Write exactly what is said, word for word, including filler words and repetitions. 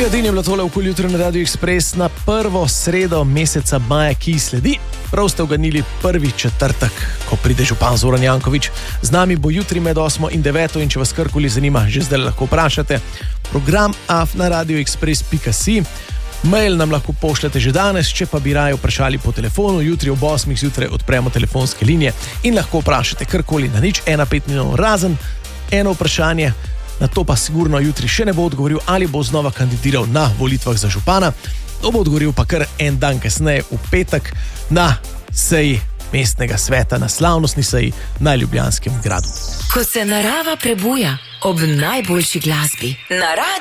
Julija Din je bila tole Okoli jutro na Radio Express na prvo sredo meseca maja, ki sledi. Prav ste uganili prvi četrtek, ko pride župan Zoran Janković. Z nami bo jutri med osmo in deveto in če vas karkoli zanima, že zdaj lahko vprašate. Program afna radio express pika si. Mail nam lahko pošljete že danes, če pa bi raje vprašali po telefonu, jutri ob osmih zjutraj odpremo telefonske linije in lahko vprašate karkoli na nič ena pet milijonov, razen eno vprašanje. Na to pa sigurno jutri še ne bo odgovoril, ali bo znova kandidiral na volitvah za župana. To bo odgovoril pa kar en dan kasneje, v petek, na seji mestnega sveta, na slavnostni seji na Ljubljanskem gradu. Ko se narava prebuja ob najboljši glasbi na radio